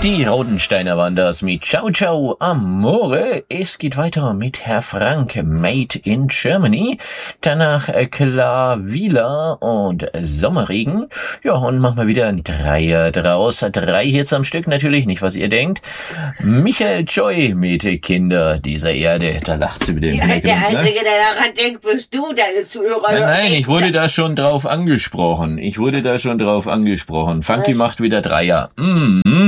Die Raudensteiner waren das mit Ciao Ciao Amore. Es geht weiter mit Herr Frank, Made in Germany. Danach Klavila und Sommerregen. Ja, und machen wir wieder ein Dreier draus. 3 Hits am Stück natürlich, nicht was ihr denkt. Michael Joy mit Kinder dieser Erde. Da lacht sie wieder im Ja, der Einzige, der daran denkt, bist du, deine Zuhörer. Nein, ich wurde da schon drauf angesprochen. Funky macht wieder Dreier.